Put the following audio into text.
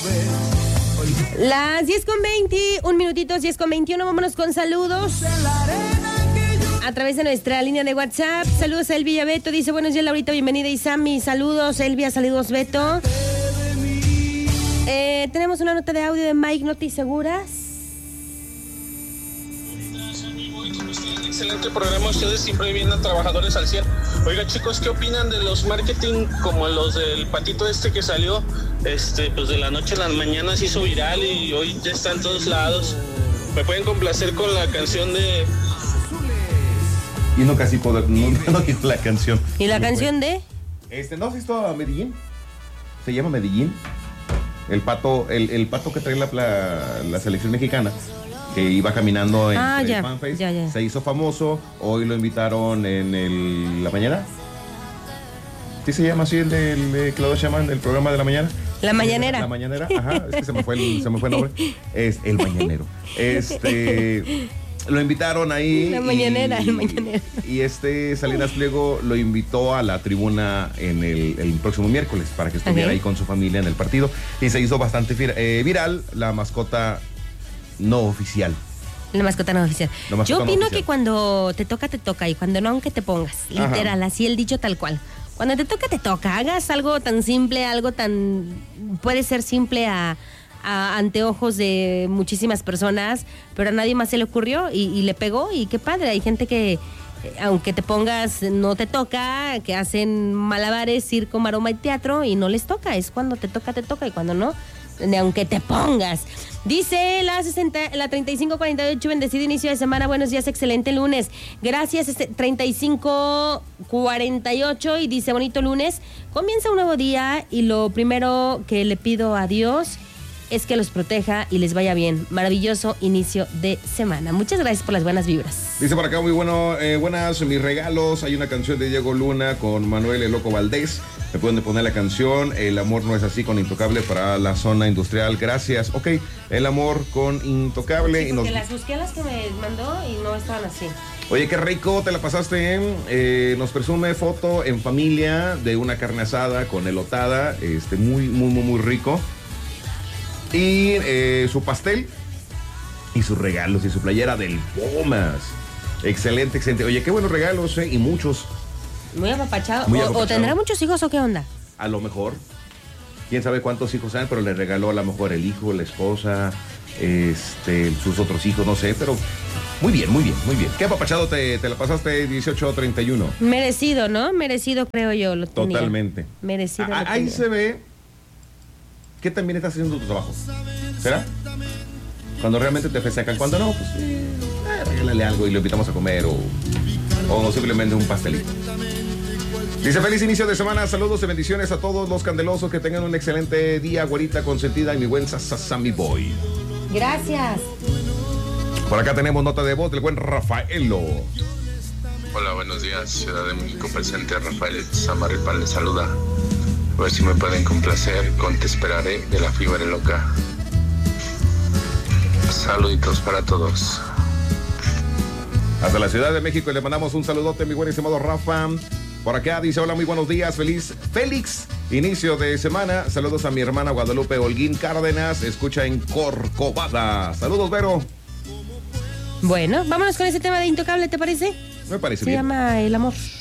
Las 10:20, un minutito, 10:21, vámonos con saludos. A través de nuestra línea de WhatsApp, saludos a Elvia Beto, dice buenos días Laurita, bienvenida Isami, saludos Elvia, saludos Beto. Tenemos una nota de audio de Mike, ¿no te seguras? Excelente programa, ustedes siempre vienen a trabajadores al 100. Oiga chicos, ¿qué opinan de los marketing como los del patito que salió? Pues de la noche a la mañana se hizo viral y hoy ya está en todos lados. ¿Me pueden complacer con la canción de...? Y no casi puedo, no digo la canción. ¿Y la canción de? ¿No has visto a Medellín? Se llama Medellín. El pato que trae la selección mexicana, que iba caminando en el fanface, ya. Se hizo famoso. Hoy lo invitaron en la mañana. ¿Sí se llama así el que lo llaman el programa de la mañana? La mañanera. La mañanera, ajá, es que se me fue el nombre. Es el mañanero. Lo invitaron ahí. La mañanera, el mañanero. Y Salinas Pliego lo invitó a la tribuna en el próximo miércoles para que estuviera ahí con su familia en el partido. Y se hizo bastante viral la mascota no oficial. La mascota no oficial. Yo opino que cuando te toca y cuando no, aunque te pongas. Literal, así el dicho tal cual. Cuando te toca. Hagas algo tan simple, puede ser simple a anteojos de muchísimas personas, pero a nadie más se le ocurrió y le pegó y qué padre. Hay gente que aunque te pongas no te toca, que hacen malabares, circo, maroma y teatro y no les toca. Es cuando te toca y cuando no, aunque te pongas. Dice la 3548, bendecido inicio de semana, buenos días, excelente lunes. Gracias, 3548 y dice bonito lunes. Comienza un nuevo día y lo primero que le pido a Dios es que los proteja y les vaya bien. Maravilloso inicio de semana. Muchas gracias por las buenas vibras. Dice por acá, muy buenas mis regalos. Hay una canción de Diego Luna con Manuel El Loco Valdés. Me pueden poner la canción El amor no es así con Intocable para la zona industrial. Gracias. Ok, El amor con Intocable. Sí, porque las busqué las que me mandó y no estaban así. Oye, qué rico te la pasaste. Nos presume foto en familia de una carne asada con elotada. Muy rico. Y su pastel y sus regalos y su playera del Pumas. Excelente. Oye, qué buenos regalos, y muchos. Muy apapachado. ¿O tendrá muchos hijos o qué onda? A lo mejor. Quién sabe cuántos hijos sean, pero le regaló a lo mejor el hijo, la esposa, sus otros hijos, no sé, pero muy bien. ¿Qué apapachado te la pasaste 18-31? Merecido, ¿no? Merecido, creo yo. Lo tenía. Totalmente. Merecido. Ahí se ve que también estás haciendo tu trabajo. ¿Será? Cuando realmente te festejan, cuando no, pues regálale algo y lo invitamos a comer o simplemente un pastelito. Dice, feliz inicio de semana, saludos y bendiciones a todos los candelosos, que tengan un excelente día, güerita consentida y mi buen Sasami Boy. Gracias. Por acá tenemos nota de voz del buen Rafaelo. Hola, buenos días, Ciudad de México presente, Rafael Samarripa les saluda. A ver si me pueden complacer con Te Esperaré de La Fiebre Loca. Saluditos para todos. Hasta la Ciudad de México y le mandamos un saludote, mi buen estimado Rafa. Por acá dice, hola, muy buenos días, Félix, inicio de semana. Saludos a mi hermana Guadalupe Holguín Cárdenas, escucha en Corcovada. Saludos, Vero. Bueno, vámonos con ese tema de Intocable, ¿te parece? Me parece bien. Se llama El amor.